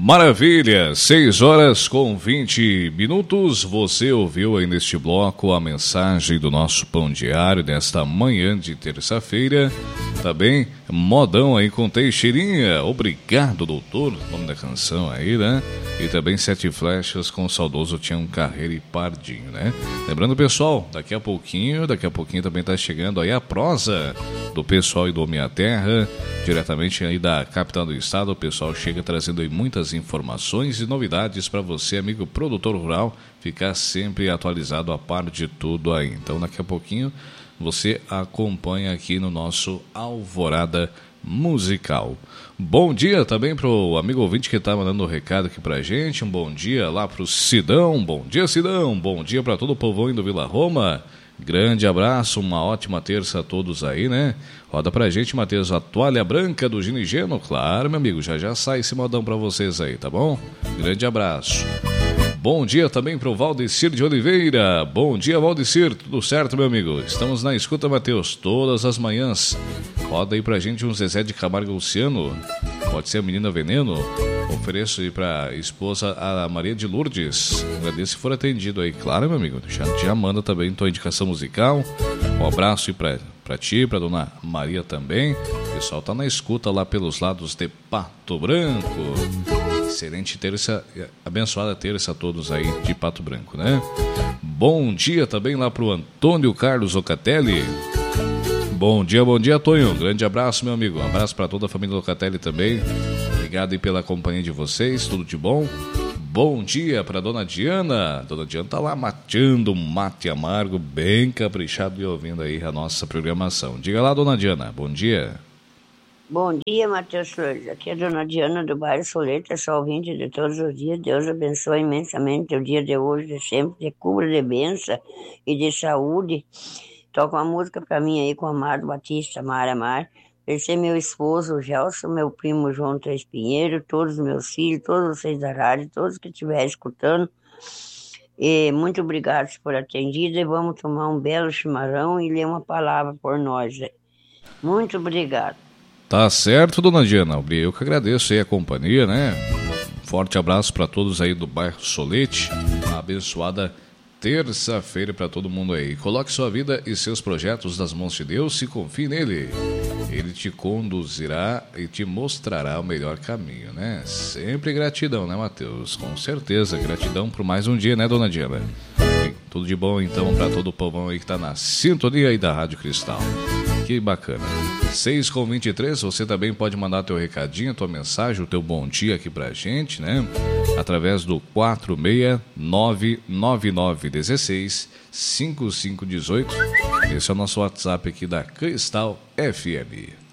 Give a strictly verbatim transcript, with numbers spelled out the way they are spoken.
Maravilha, seis horas com vinte minutos. Você ouviu aí neste bloco a mensagem do nosso Pão Diário desta manhã de terça-feira. Tá bem? Modão aí com Teixeirinha. Obrigado, doutor. Nome da canção aí, né? E também Sete Flechas com o saudoso Tião Carreira e Pardinho, né? Lembrando, pessoal, daqui a pouquinho, daqui a pouquinho também tá chegando aí a prosa do pessoal e do Minha Terra, diretamente aí da capital do estado. O pessoal chega trazendo aí muitas informações e novidades para você, amigo produtor rural, ficar sempre atualizado a par de tudo aí. Então, daqui a pouquinho você acompanha aqui no nosso Alvorada Musical. Bom dia também pro amigo ouvinte que tá mandando um recado aqui pra gente. Um bom dia lá pro Sidão. Bom dia, Sidão. Bom dia para todo o povão do Vila Roma. Grande abraço, uma ótima terça a todos aí, né? Roda pra gente, Matheus, a toalha branca do Ginigeno. Claro, meu amigo, já já sai esse modão pra vocês aí, tá bom? Grande abraço. Bom dia também pro Valdecir de Oliveira. Bom dia, Valdecir. Tudo certo, meu amigo? Estamos na escuta, Matheus, todas as manhãs. Roda aí pra gente um Zezé de Camargo Luciano. Pode ser a Menina Veneno. Ofereço aí pra esposa a Maria de Lourdes. Agradeço se for atendido aí. Claro, meu amigo. Já, já manda também tua indicação musical. Um abraço aí pra, pra ti, pra dona Maria também. O pessoal tá na escuta lá pelos lados de Pato Branco. Excelente terça, abençoada terça a todos aí de Pato Branco, né? Bom dia também lá pro Antônio Carlos Ocatelli. Bom dia, bom dia, Tonho. Grande abraço, meu amigo. Um abraço para toda a família Locatelli também. Obrigado aí pela companhia de vocês, tudo de bom. Bom dia para dona Diana. Dona Diana tá lá mateando um mate amargo, bem caprichado e ouvindo aí a nossa programação. Diga lá, dona Diana. Bom dia. Bom dia, Matheus Flores. Aqui é a dona Diana do bairro Soleta, só ouvinte de todos os dias. Deus abençoe imensamente o dia de hoje, de sempre, de cubra de bênção e de saúde. Toca uma música pra mim aí com o Amado Batista, Mara Mar. Esse é meu esposo, o Gelson, meu primo João Três Pinheiro, todos os meus filhos, todos vocês da rádio, todos que estiverem escutando. E muito obrigado por atendido e vamos tomar um belo chimarrão e ler uma palavra por nós. Muito obrigado. Tá certo, dona Diana. Eu que agradeço aí a companhia, né? Um forte abraço para todos aí do bairro Solete. Uma abençoada terça-feira para todo mundo aí. Coloque sua vida e seus projetos nas mãos de Deus e confie nele. Ele te conduzirá e te mostrará o melhor caminho, né? Sempre gratidão, né, Matheus? Com certeza, gratidão por mais um dia, né, dona Diana? E tudo de bom, então, para todo o povão aí que tá na sintonia aí da Rádio Cristal. Que bacana. seis com vinte e três, você também pode mandar teu recadinho, tua mensagem, o teu bom dia aqui pra gente, né? Através do quatro seis nove nove nove um seis cinco cinco um oito. Esse é o nosso WhatsApp aqui da Cristal F M.